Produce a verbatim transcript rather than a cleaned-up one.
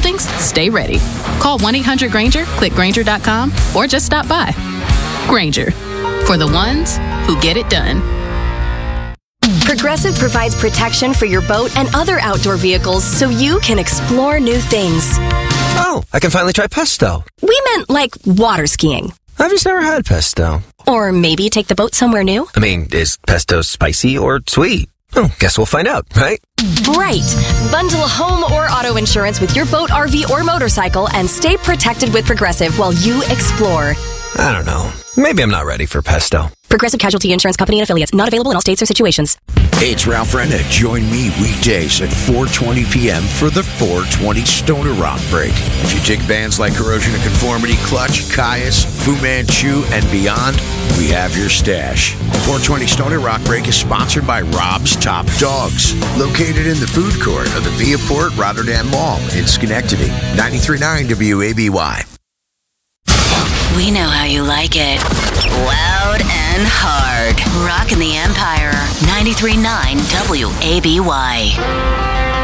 things, stay ready. Call one eight hundred Granger, click Granger dot com, or just stop by. Granger, for the ones who get it done. Progressive provides protection for your boat and other outdoor vehicles so you can explore new things. Oh, I can finally try pesto. We meant like water skiing. I've just never had pesto. Or maybe take the boat somewhere new. I mean, is pesto spicy or sweet? Oh, guess we'll find out, right? Right. Bundle home or auto insurance with your boat, R V, or motorcycle and stay protected with Progressive while you explore. I don't know. Maybe I'm not ready for pesto. Progressive Casualty Insurance Company and affiliates. Not available in all states or situations. Hey, it's Ralph Renna. Join me weekdays at four twenty p.m. for the four twenty Stoner Rock Break. If you dig bands like Corrosion of Conformity, Clutch, Caius, Fu Manchu, and beyond, we have your stash. four twenty Stoner Rock Break is sponsored by Rob's Top Dogs, located in the food court of the Viaport Rotterdam Mall in Schenectady. ninety-three point nine W A B Y. We know how you like it. Loud and hard. Rockin' the Empire. ninety-three point nine W A B Y.